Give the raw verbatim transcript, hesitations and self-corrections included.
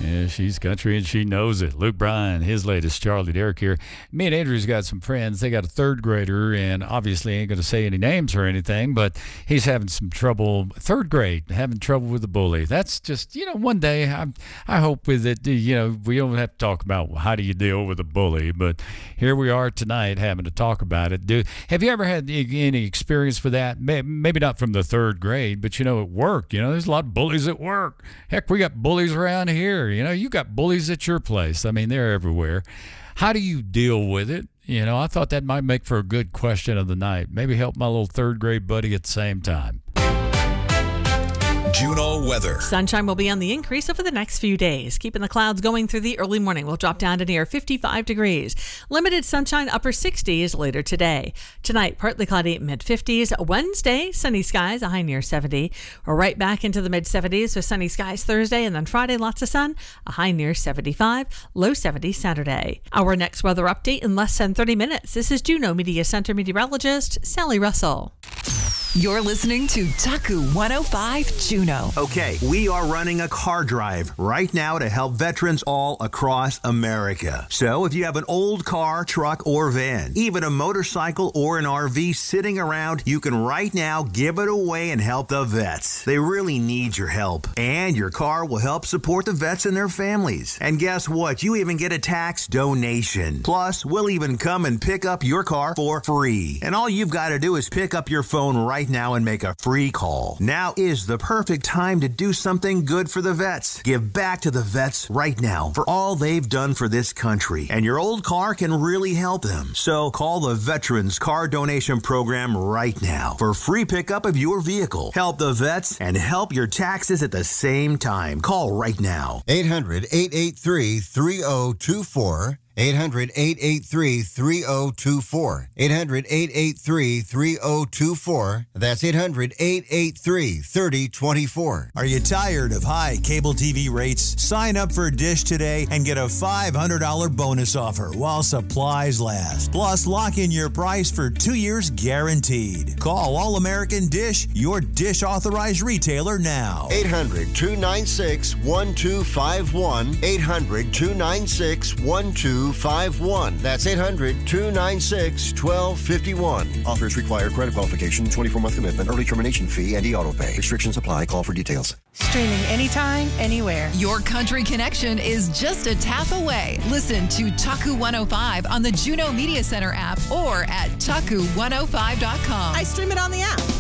Yeah, she's country and she knows it. Luke Bryan, his latest Charlie Derrick here. Me and Andrew's got some friends. They got a third grader, and obviously ain't going to say any names or anything, but he's having some trouble, third grade, having trouble with the bully. That's just, you know, one day I I hope with it, you know, we don't have to talk about how do you deal with a bully, but here we are tonight having to talk about it. Do, have you ever had any experience with that? Maybe not from the third grade, but, you know, at work, you know, there's a lot of bullies at work. Heck, we got bullies around here. You know, you got bullies at your place. I mean, they're everywhere. How do you deal with it? You know, I thought that might make for a good question of the night. Maybe help my little third grade buddy at the same time. Juneau weather. Sunshine will be on the increase over the next few days. Keeping the clouds going through the early morning. We'll drop down to near fifty-five degrees. Limited sunshine, upper sixties later today. Tonight, partly cloudy, mid fifties. Wednesday, sunny skies, a high near seventy. We're right back into the mid seventies with sunny skies Thursday, and then Friday, lots of sun, a high near seventy-five, low seventy Saturday. Our next weather update in less than thirty minutes. This is Juneau Media Center meteorologist Sally Russell. You're listening to Taku one oh five Juneau. Okay, we are running a car drive right now to help veterans all across America. So if you have an old car, truck, or van, even a motorcycle or an R V sitting around, you can right now give it away and help the vets. They really need your help. And your car will help support the vets and their families. And guess what? You even get a tax donation. Plus, we'll even come and pick up your car for free. And all you've got to do is pick up your phone right now and make a free call. Now is the perfect time to do something good for the vets. Give back to the vets right now for all they've done for this country. And your old car can really help them. So call the Veterans Car Donation Program right now for free pickup of your vehicle. Help the vets and help your taxes at the same time. Call right now. eight hundred, eight eight three, three oh two four. eight hundred, eight eight three, three oh two four. eight hundred, eight eight three, three oh two four. That's eight hundred, eight eight three, three oh two four. Are you tired of high cable T V rates? Sign up for Dish today and get a five hundred dollars bonus offer while supplies last. Plus, lock in your price for two years guaranteed. Call All American Dish, your Dish authorized retailer now. eight hundred, two nine six, one two five one. eight hundred, two nine six, one two five one. That's eight hundred, two nine six, one two five one. Offers require credit qualification, twenty-four month commitment, early termination fee, and e-auto pay. Restrictions apply. Call for details. Streaming anytime, anywhere. Your country connection is just a tap away. Listen to Taku one oh five on the Juneau Media Center app or at taku one oh five dot com. I stream it on the app.